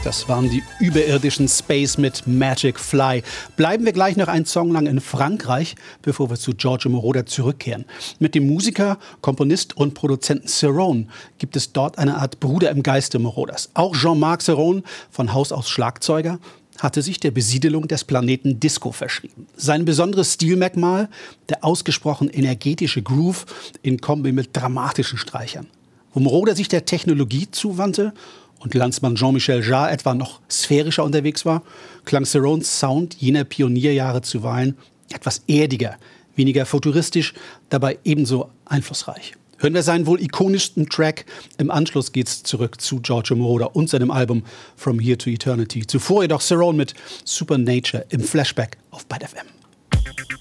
Das waren die überirdischen Space mit Magic Fly. Bleiben wir gleich noch einen Song lang in Frankreich, bevor wir zu Giorgio Moroder zurückkehren. Mit dem Musiker, Komponist und Produzenten Cerrone gibt es dort eine Art Bruder im Geiste Moroders. Auch Jean-Marc Cerrone, von Haus aus Schlagzeuger, hatte sich der Besiedelung des Planeten Disco verschrieben. Sein besonderes Stilmerkmal, der ausgesprochen energetische Groove in Kombi mit dramatischen Streichern. Wo Moroder sich der Technologie zuwandte und Landsmann Jean-Michel Jarre etwa noch sphärischer unterwegs war, klang Cerrones Sound jener Pionierjahre zuweilen etwas erdiger, weniger futuristisch, dabei ebenso einflussreich. Hören wir seinen wohl ikonischsten Track. Im Anschluss geht's zurück zu Giorgio Moroder und seinem Album From Here to Eternity. Zuvor jedoch Cerrone mit Supernature im Flashback auf BITE FM.